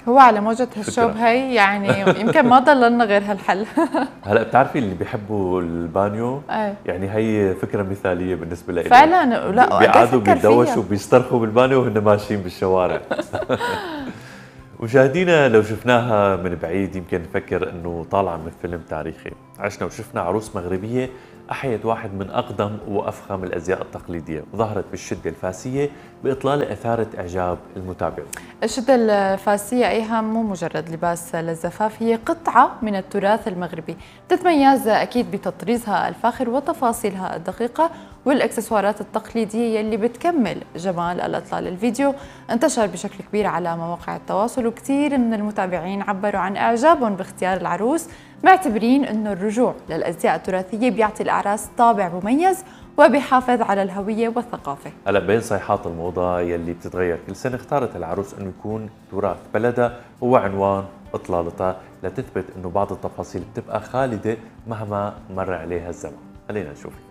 هو على موجة هالشوب هي يعني يمكن ما ضل لنا غير هالحل. هلا بتعرفي اللي بيحبوا البانيو يعني هي فكرة مثالية بالنسبة لي فعلا. لا بيقعدوا بيتدوشوا وبيسترخوا بالبانيو وهن ماشيين بالشوارع. مشاهدينا لو شفناها من بعيد يمكن نفكر انه طالعة من فيلم تاريخي. عشنا وشفنا عروس مغربية أحيت واحد من أقدم وأفخم الأزياء التقليدية، وظهرت بالشدة الفاسية بإطلالة أثارت إعجاب المتابعين. الشدة الفاسية أيها مو مجرد لباس للزفاف، هي قطعة من التراث المغربي تتميز أكيد بتطريزها الفاخر وتفاصيلها الدقيقة والإكسسوارات التقليدية اللي بتكمل جمال الإطلال. الفيديو انتشر بشكل كبير على مواقع التواصل، وكثير من المتابعين عبروا عن إعجابهم باختيار العروس، معتبرين أنه الرجوع للأزياء التراثية بيعطي الأعراس طابع مميز وبيحافظ على الهوية والثقافة. هلا بين صيحات الموضة يلي بتتغير كل سنة، اختارت العروس انه يكون تراث بلدها هو عنوان اطلالتها، لتثبت انه بعض التفاصيل بتبقى خالدة مهما مر عليها الزمن. خلينا نشوف.